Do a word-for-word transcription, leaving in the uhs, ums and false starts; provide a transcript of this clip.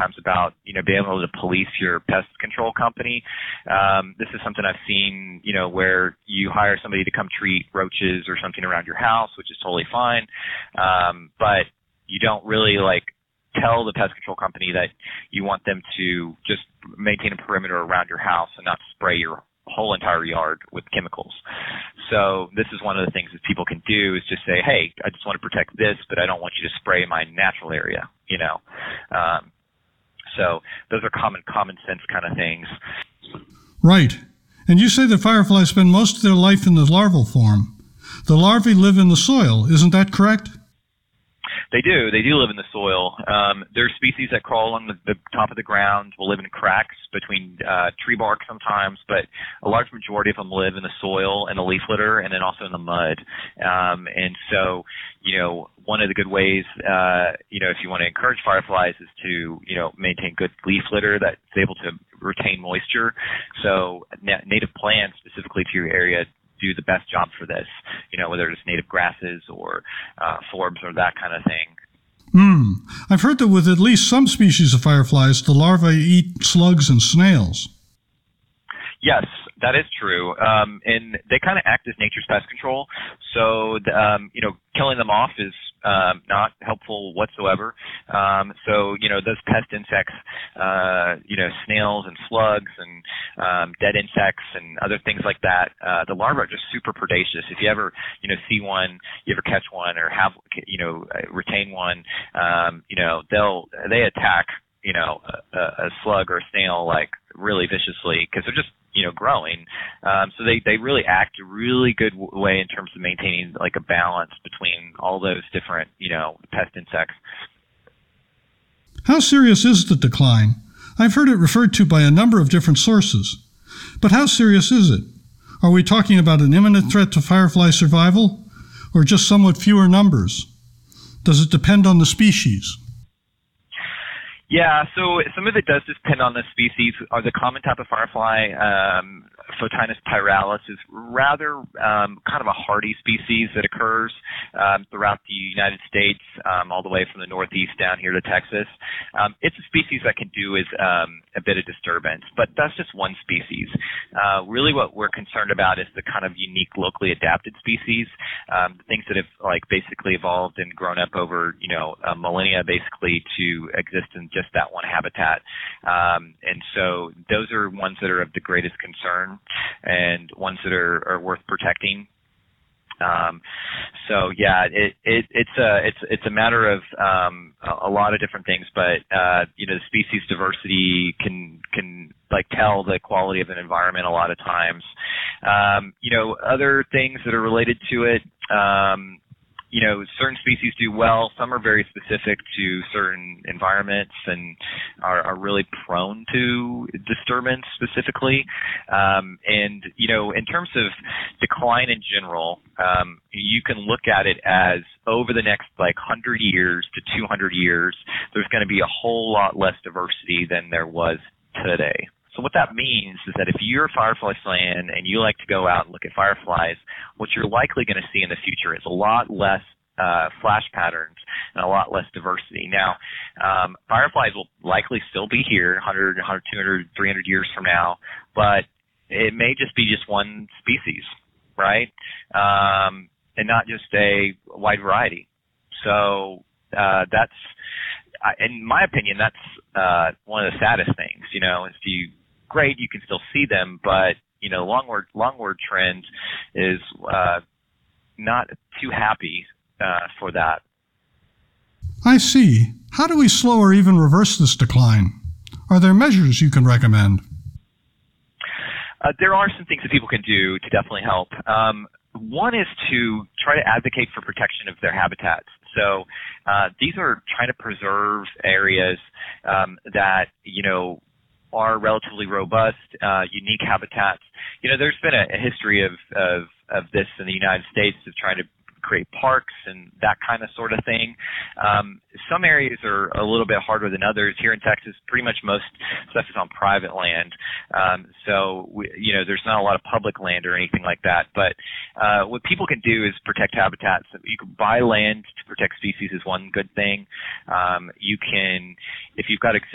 times about, you know, being able to police your pest control company. Um, this is something I've seen, you know, where you hire somebody to come treat roaches or something around your house, which is totally fine. Um, but you don't really like tell the pest control company that you want them to just maintain a perimeter around your house and not spray your whole entire yard with chemicals. So this is one of the things that people can do is just say, hey, I just want to protect this, but I don't want you to spray my natural area, you know. Um, so those are common common sense kind of things. Right. And you say that fireflies spend most of their life in the larval form. The larvae live in the soil, isn't that correct? They do. They do live in the soil. Um, there are species that crawl along the, the top of the ground, will live in cracks between uh, tree bark sometimes, but a large majority of them live in the soil and the leaf litter and then also in the mud. Um, and so, you know, one of the good ways, uh, you know, if you want to encourage fireflies is to, you know, maintain good leaf litter that's able to retain moisture. So na- native plants specifically to your area do the best job for this, you know, whether it's native grasses or uh, forbs or that kind of thing. Hmm. I've heard that with at least some species of fireflies, the larvae eat slugs and snails. Yes, that is true. Um, and they kind of act as nature's pest control. So, um, you know, killing them off is um, not helpful whatsoever. Um, so, you know, those pest insects, uh, you know, snails and slugs and um, dead insects and other things like that, uh, the larvae are just super predacious. If you ever, you know, see one, you ever catch one or have, you know, retain one, um, you know, they'll, they attack, you know, a, a slug or a snail like really viciously because they're just, you know, growing. Um, so they, they really act a really good w- way in terms of maintaining like a balance between all those different, you know, pest insects. How serious is the decline? I've heard it referred to by a number of different sources. But how serious is it? Are we talking about an imminent threat to firefly survival or just somewhat fewer numbers? Does it depend on the species? Yeah, so some of it does depend on the species. Or the common type of firefly, um, Photinus pyralis, is rather um, kind of a hardy species that occurs um, throughout the United States, um, all the way from the Northeast down here to Texas. Um, it's a species that can do is um, a bit of disturbance, but that's just one species. Uh, really what we're concerned about is the kind of unique locally adapted species, um, things that have like basically evolved and grown up over, you know, a millennia basically to exist in just that one habitat. Um, and so those are ones that are of the greatest concern and ones that are, are worth protecting. Um, so yeah, it, it, it's a, it's, it's a matter of, um, a, a lot of different things, but, uh, you know, the species diversity can, can like tell the quality of an environment a lot of times. Um, you know, other things that are related to it, um, you know, certain species do well. Some are very specific to certain environments and are, are really prone to disturbance specifically. Um, and, you know, in terms of decline in general, um, you can look at it as over the next like one hundred years to two hundred years, there's going to be a whole lot less diversity than there was today. So what that means is that if you're a firefly fan and you like to go out and look at fireflies, what you're likely going to see in the future is a lot less uh, flash patterns and a lot less diversity. Now, um, fireflies will likely still be here one hundred, one hundred, two hundred, three hundred years from now, but it may just be just one species, right? Um, and not just a wide variety. So uh, that's, in my opinion, that's uh, one of the saddest things, you know, is you great, you can still see them, but, you know, longward, longward trend is uh, not too happy uh, for that. I see. How do we slow or even reverse this decline? Are there measures you can recommend? Uh, there are some things that people can do to definitely help. Um, one is to try to advocate for protection of their habitats. So uh, these are trying to preserve areas um, that, you know, are relatively robust, uh, unique habitats. You know, there's been a, a history of, of, of this in the United States of trying to create parks and that kind of sort of thing. Um, some areas are a little bit harder than others. Here in Texas, pretty much most stuff is on private land. Um, so, we, you know, there's not a lot of public land or anything like that. But uh, what people can do is protect habitats. You can buy land to protect species is one good thing. Um, you can, if you've got existing